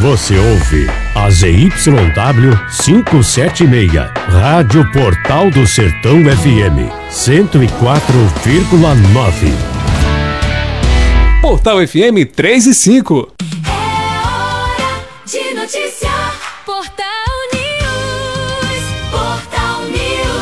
Você ouve a ZYW 576, Rádio Portal do Sertão FM, 104,9. Portal FM 3 e 5. É hora de notícia. Portal News. Portal News.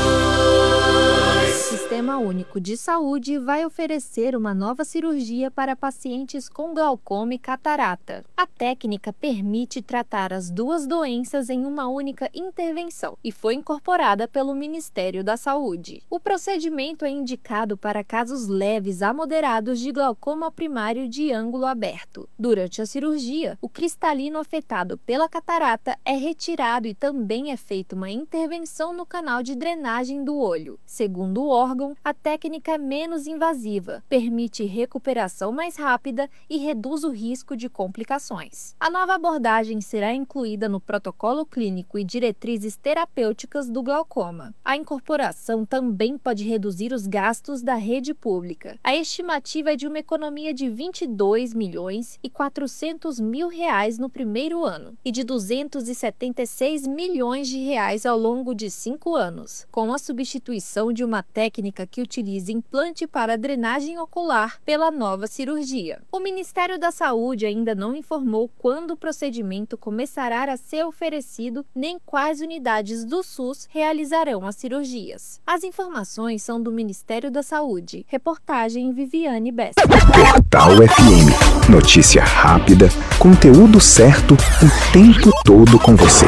O Sistema Único de Saúde vai oferecer uma nova cirurgia para pacientes com glaucoma e catarata. A técnica permite tratar as duas doenças em uma única intervenção e foi incorporada pelo Ministério da Saúde. O procedimento é indicado para casos leves a moderados de glaucoma primário de ângulo aberto. Durante a cirurgia, o cristalino afetado pela catarata é retirado e também é feita uma intervenção no canal de drenagem do olho. Segundo o órgão, a técnica é menos invasiva, permite recuperação mais rápida e reduz o risco de complicações. A nova abordagem será incluída no protocolo clínico e diretrizes terapêuticas do glaucoma. A incorporação também pode reduzir os gastos da rede pública. A estimativa é de uma economia de 22 milhões e 400 mil reais no primeiro ano e de 276 milhões de reais ao longo de 5 anos, com a substituição de uma técnica que utiliza implante para drenagem ocular pela nova cirurgia. O Ministério da Saúde ainda não informou quando o procedimento começará a ser oferecido nem quais unidades do SUS realizarão as cirurgias. As informações são do Ministério da Saúde. Reportagem Viviane Bessa. Portal FM. Notícia rápida, conteúdo certo, o tempo todo com você.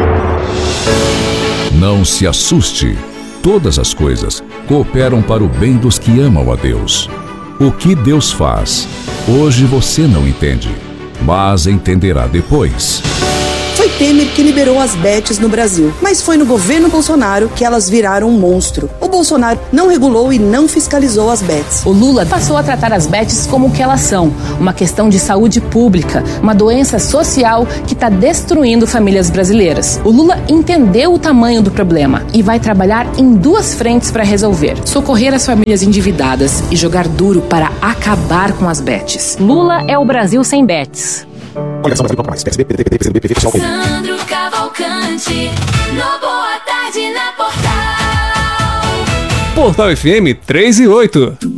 Não se assuste. Todas as coisas cooperam para o bem dos que amam a Deus. O que Deus faz, hoje você não entende, mas entenderá depois. Foi Temer que liberou as bets no Brasil, mas foi no governo Bolsonaro que elas viraram um monstro. O Bolsonaro não regulou e não fiscalizou as bets. O Lula passou a tratar as bets como o que elas são, uma questão de saúde pública, uma doença social que está destruindo famílias brasileiras. O Lula entendeu o tamanho do problema e vai trabalhar em duas frentes para resolver: socorrer as famílias endividadas e jogar duro para acabar com as bets. Lula é o Brasil sem bets. Sandro Cavalcante, no Boa Tarde na Portal. Portal FM 3 e 8.